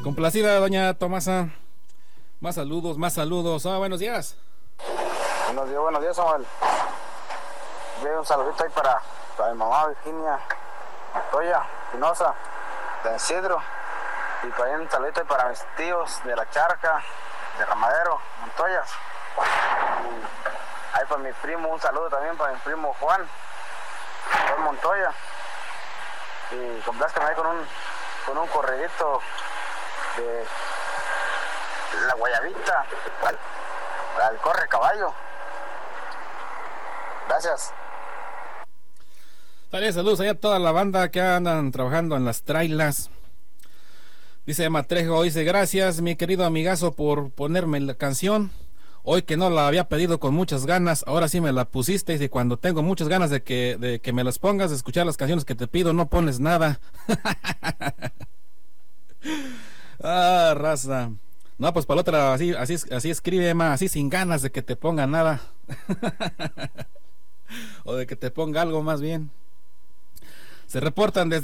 Complacida, doña Tomasa. Más saludos, más saludos. Buenos días. Buenos días, Samuel. Un saludito ahí para mi mamá Virginia Montoya Pinoza, de Isidro. Y también un saludito ahí para mis tíos de La Charca, de Ramadero, Montoya. Y ahí para mi primo, un saludo también para mi primo Juan Montoya. Y complázcame ahí con un corridito de La Guayabita, al corre caballo. Gracias. Saludos a toda la banda que andan trabajando en las trailas. Dice Matrejo, dice, gracias mi querido amigazo por ponerme la canción. Hoy que no la había pedido con muchas ganas, ahora sí me la pusiste. Dice, cuando tengo muchas ganas de que me las pongas, de escuchar las canciones que te pido, no pones nada. Raza. No, pues para la otra, así escribe, así sin ganas de que te ponga nada. O de que te ponga algo más bien. Se reportan desde